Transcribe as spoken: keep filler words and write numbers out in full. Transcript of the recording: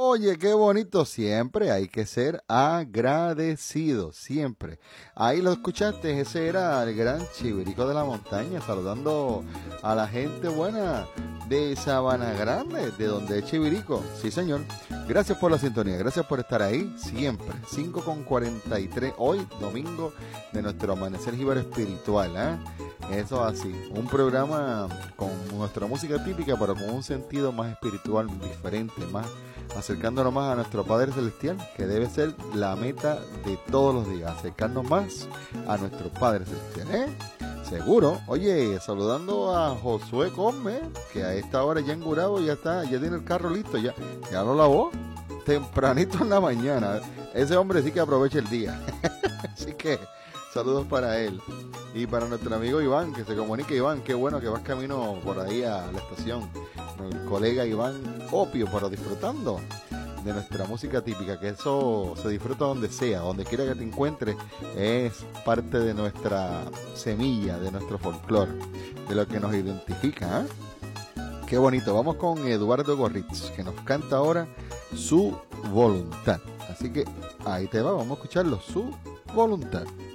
Oye, qué bonito. Siempre hay que ser agradecido, siempre. Ahí lo escuchaste, ese era el gran Chivirico de la Montaña, saludando a la gente buena de Sabana Grande, de donde es Chivirico. Sí, señor. Gracias por la sintonía, gracias por estar ahí, siempre. cinco con cuarenta y tres, hoy, domingo, de nuestro Amanecer Jíbaro Espiritual, ¿eh? Eso así, un programa con nuestra música típica, pero con un sentido más espiritual, diferente, más acercándonos más a nuestro Padre Celestial, que debe ser la meta de todos los días, acercarnos más a nuestro Padre Celestial, ¿eh? Seguro. Oye, saludando a Josué Cosme, que a esta hora ya en Gurabo ya está, ya tiene el carro listo, ya, ya lo lavó tempranito en la mañana. Ese hombre sí que aprovecha el día. Así que saludos para él. Y para nuestro amigo Iván, que se comunica. Iván, qué bueno que vas camino por ahí a la estación. El colega Iván Opio, pero disfrutando de nuestra música típica, que eso se disfruta donde sea, donde quiera que te encuentres, es parte de nuestra semilla, de nuestro folclore, de lo que nos identifica, ¿eh? Qué bonito. Vamos con Eduardo Gorritz, que nos canta ahora Su Voluntad. Así que ahí te va, vamos a escucharlo, Su Voluntad.